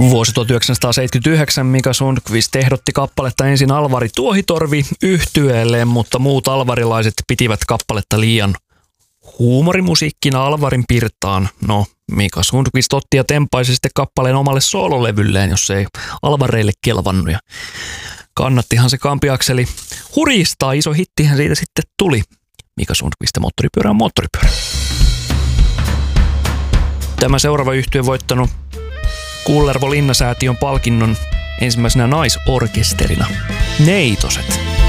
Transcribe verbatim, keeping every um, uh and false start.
Vuosi tuhatyhdeksänsataaseitsemänkymmentäyhdeksän Mika Sundqvist ehdotti kappaletta ensin Alvari Tuohitorvi -yhtyeelle, mutta muut alvarilaiset pitivät kappaletta liian huumorimusiikkina Alvarin pirtaan. No, Mika Sundqvist otti ja tempaisi sitten kappaleen omalle soololevylleen, jos ei Alvareille kelvannut. Ja kannattihan se Kampi-Akseli hurjistaa, iso hittihän siitä sitten tuli. Mika Sundqvist ja moottoripyörä on moottoripyörä. Tämä seuraava yhtye voittanut Kullervo Linnasäätiön palkinnon ensimmäisenä naisorkesterina. Neitoset.